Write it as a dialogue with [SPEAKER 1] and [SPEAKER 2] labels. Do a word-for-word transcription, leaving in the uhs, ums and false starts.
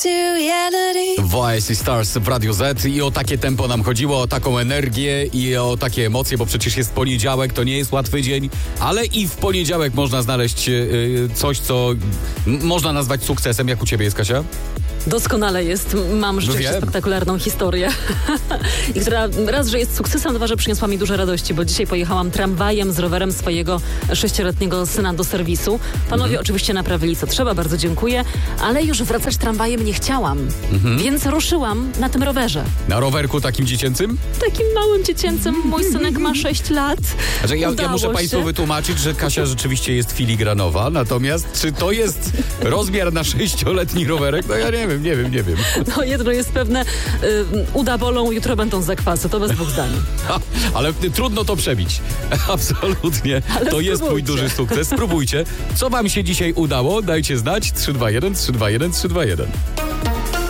[SPEAKER 1] W Oasis Stars w Radiu Z i o takie tempo nam chodziło, o taką energię i o takie emocje, bo przecież jest poniedziałek, to nie jest łatwy dzień, ale i w poniedziałek można znaleźć yy, coś, co m- można nazwać sukcesem. Jak u ciebie jest, Kasia?
[SPEAKER 2] Doskonale jest. Mam rzeczywiście
[SPEAKER 1] wiem.
[SPEAKER 2] spektakularną historię. I która raz, że jest sukcesem, dwa, że przyniosła mi dużo radości, bo dzisiaj pojechałam tramwajem z rowerem swojego sześcioletniego syna do serwisu. Panowie
[SPEAKER 1] Mhm.
[SPEAKER 2] oczywiście naprawili co trzeba, bardzo dziękuję, ale już wracać tramwajem nie chciałam,
[SPEAKER 1] Mhm.
[SPEAKER 2] więc ruszyłam na tym rowerze.
[SPEAKER 1] Na rowerku takim dziecięcym?
[SPEAKER 2] Takim małym dziecięcym, mój synek ma sześć lat.
[SPEAKER 1] Znaczy, ja, ja
[SPEAKER 2] Udało
[SPEAKER 1] muszę
[SPEAKER 2] się.
[SPEAKER 1] Państwu wytłumaczyć, że Kasia rzeczywiście jest filigranowa, natomiast czy to jest rozmiar na sześcioletni rowerek? No ja nie wiem, nie wiem, nie wiem.
[SPEAKER 2] No jedno jest pewne, y, uda bolą, jutro będą zakwasy, to bez dwóch zdań.
[SPEAKER 1] Ha, ale trudno to przebić. Absolutnie.
[SPEAKER 2] Ale
[SPEAKER 1] to jest twój
[SPEAKER 2] spróbujcie.
[SPEAKER 1] duży sukces. Spróbujcie. Co wam się dzisiaj udało? Dajcie znać. trzy dwa jeden, trzy dwa jeden, trzy dwa jeden.